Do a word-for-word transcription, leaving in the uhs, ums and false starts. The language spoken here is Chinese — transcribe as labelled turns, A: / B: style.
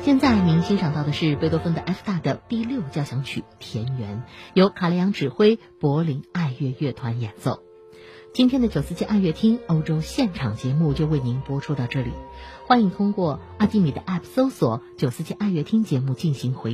A: 现在您欣赏到的是贝多芬的 F 大调第六交响曲《田园》，由卡莱扬指挥，柏林爱乐乐团演奏。今天的九四七爱乐厅欧洲现场节目就为您播出到这里，欢迎通过阿基米的 App 搜索九四七爱乐厅节目进行回